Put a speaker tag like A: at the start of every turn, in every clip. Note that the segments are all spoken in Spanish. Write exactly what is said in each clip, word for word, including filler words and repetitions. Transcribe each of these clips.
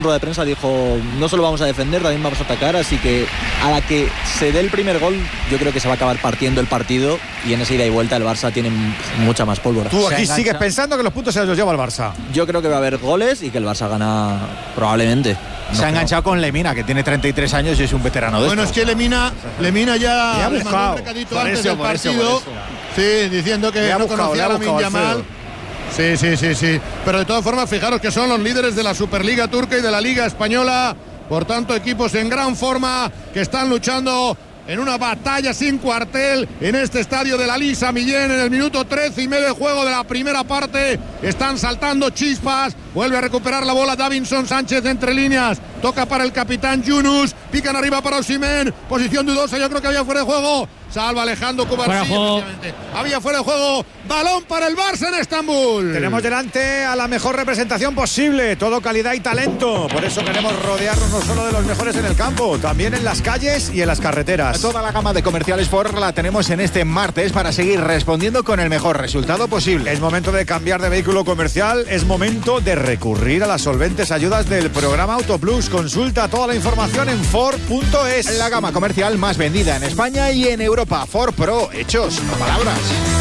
A: rueda de prensa dijo, no solo vamos a defender, también vamos a atacar, así que a la que se dé el primer gol yo creo que se va a acabar partiendo el partido, y en esa ida y vuelta el Barça tiene mucha más pólvora.
B: ¿Tú aquí sigues pensando que los puntos se los lleva el Barça?
A: Yo creo que va a haber goles y que el Barça gana probablemente.
B: No se ha enganchado con Lemina, que tiene treinta y tres años y es un veterano de
C: Bueno,
B: esto.
C: es que Lemina, Lemina ya,
B: ya ha
C: le mandó un recadito antes del partido. Sí, diciendo que no conocía a Lamine Yamal. Sí, sí, sí, sí. Pero de todas formas, fijaros que son los líderes de la Superliga Turca y de la Liga Española. Por tanto, equipos en gran forma que están luchando en una batalla sin cuartel en este estadio de la Lisa Millén. En el minuto trece y medio de juego de la primera parte están saltando chispas. Vuelve a recuperar la bola Davinson Sánchez entre líneas. Toca para el capitán Yunus. Pican arriba para Osimhen. Posición dudosa, yo creo que había fuera de juego. Salva Alejandro Cubarsí. Había fuera de juego. Balón para el Barça en Estambul.
B: Tenemos delante a la mejor representación posible. Todo calidad y talento. Por eso queremos rodearnos no solo de los mejores en el campo, también en las calles y en las carreteras. Toda la gama de comerciales Ford la tenemos en este martes para seguir respondiendo con el mejor resultado posible. Es momento de cambiar de vehículo comercial. Es momento de recurrir a las solventes ayudas del programa Autoplus. Consulta toda la información en Ford punto es. La gama comercial más vendida en España y en Europa. Ford Pro, hechos, no palabras.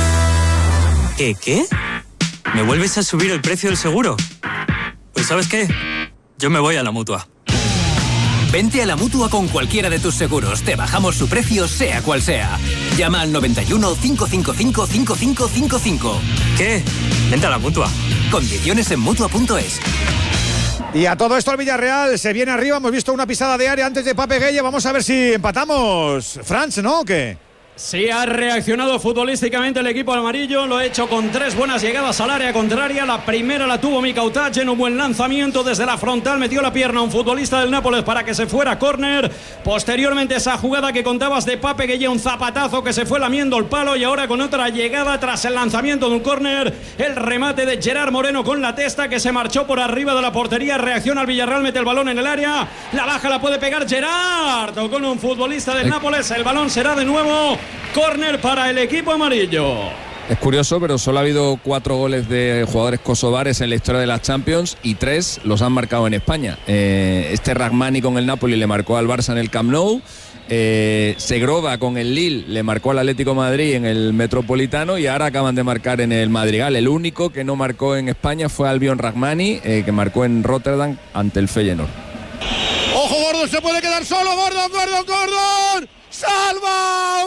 D: ¿Qué, qué? ¿Me vuelves a subir el precio del seguro? Pues ¿sabes qué? Yo me voy a la Mutua.
E: Vente a la Mutua con cualquiera de tus seguros. Te bajamos su precio, sea cual sea. Llama al noventa y uno, cinco cinco cinco, cinco cinco cinco cinco.
D: ¿Qué? Vente a la Mutua.
E: Condiciones en Mutua punto es.
B: Y a todo esto el Villarreal se viene arriba. Hemos visto una pisada de área antes de Pape Gueye. Vamos a ver si empatamos. Franz, ¿no? ¿O qué?
F: Sí, ha reaccionado futbolísticamente el equipo amarillo, lo ha hecho con tres buenas llegadas al área contraria. La primera la tuvo Mika Utac en un buen lanzamiento desde la frontal, metió la pierna a un futbolista del Nápoles para que se fuera a córner. Posteriormente esa jugada que contabas de Pape Gueye, un zapatazo que se fue lamiendo el palo, y ahora con otra llegada tras el lanzamiento de un córner, el remate de Gerard Moreno con la testa que se marchó por arriba de la portería. Reacciona el Villarreal, mete el balón en el área, la baja, la puede pegar Gerard, tocó con un futbolista del Nápoles, el balón será de nuevo córner para el equipo amarillo.
G: Es curioso, pero solo ha habido cuatro goles de jugadores kosovares en la historia de las Champions y tres los han marcado en España. Eh, este Rahmani con el Napoli le marcó al Barça en el Camp Nou. Eh, Segrova con el Lille le marcó al Atlético de Madrid en el Metropolitano, y ahora acaban de marcar en el Madrigal. El único que no marcó en España fue Albion Rahmani, eh, que marcó en Rotterdam ante el Feyenoord.
C: Ojo, Gordon se puede quedar solo. Gordon, Gordon, Gordon. ¡Salva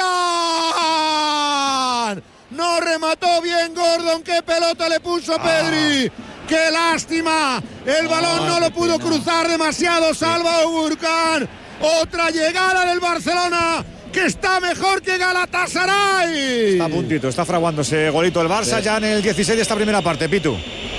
C: Gurkan! No remató bien Gordon. ¡Qué pelota le puso a Pedri! ¡Qué lástima! El balón no lo pudo cruzar demasiado. Salva Gurkan. Otra llegada del Barcelona, que está mejor que Galatasaray.
B: Está a puntito, está fraguándose golito el Barça sí. Ya en el dieciséis de esta primera parte, Pitu.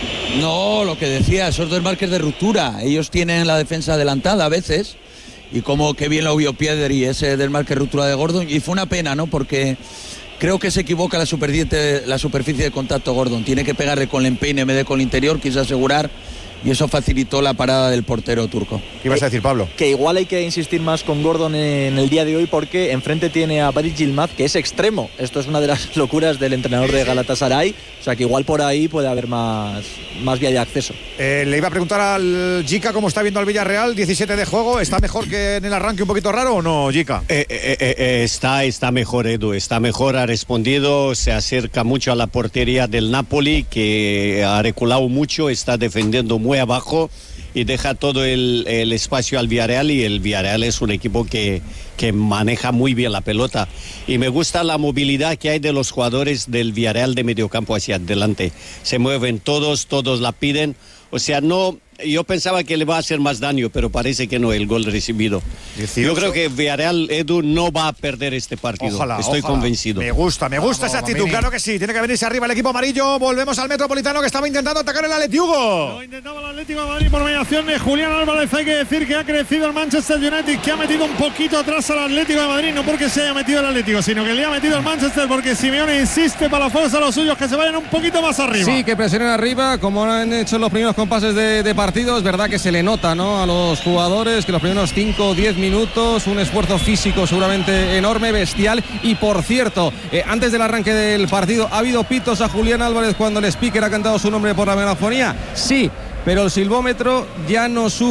H: No, lo que decía, esos desmarques de ruptura. Ellos tienen la defensa adelantada a veces. Y como que bien lo vio Piedri, ese desmarque de ruptura de Gordon. Y fue una pena, ¿no? Porque creo que se equivoca la superficie, la superficie de contacto Gordon. Tiene que pegarle con el empeine en vez de con el interior, quiso asegurar. Y eso facilitó la parada del portero turco.
B: ¿Qué ibas a decir, Pablo?
A: Que igual hay que insistir más con Gordon en el día de hoy, porque enfrente tiene a Baris Yilmaz, que es extremo. Esto es una de las locuras del entrenador de Galatasaray. O sea que igual por ahí puede haber más, más vía de acceso.
B: Eh, le iba a preguntar al Jica cómo está viendo al Villarreal. diecisiete de juego. ¿Está mejor que en el arranque un poquito raro o no, Jica?
I: Eh, eh, eh, está, está mejor, Edu. Está mejor, ha respondido. Se acerca mucho a la portería del Napoli, que ha reculado mucho. Está defendiendo muy abajo y deja todo el, el espacio al Villarreal, y el Villarreal es un equipo que, que maneja muy bien la pelota, y me gusta la movilidad que hay de los jugadores del Villarreal de mediocampo hacia adelante. Se mueven todos, todos la piden, o sea, no... Yo pensaba que le va a hacer más daño, pero parece que no, el gol recibido. dieciocho Yo creo que Villarreal, Edu, no va a perder este partido.
B: Ojalá,
I: Estoy
B: ojalá.
I: convencido.
B: Me gusta, me gusta Vamos, esa actitud. Mamini. Claro que sí, tiene que venirse arriba el equipo amarillo. Volvemos al Metropolitano, que estaba intentando atacar el Atleti, Hugo.
J: Lo intentaba el Atlético de Madrid por mediación de Julián Álvarez. Hay que decir que ha crecido el Manchester United, que ha metido un poquito atrás al Atlético de Madrid. No porque se haya metido el Atlético, sino que le ha metido el Manchester, porque Simeone insiste para la fuerza a los suyos que se vayan un poquito más arriba.
G: Sí, que presionen arriba, como han hecho en los primeros compases de, de partido. Es verdad que se le nota, ¿no?, a los jugadores, que los primeros cinco o diez minutos un esfuerzo físico seguramente enorme, bestial. Y por cierto, eh, antes del arranque del partido, ¿ha habido pitos a Julián Álvarez cuando el speaker ha cantado su nombre por la megafonía? Sí,
K: pero el silbómetro ya no sufre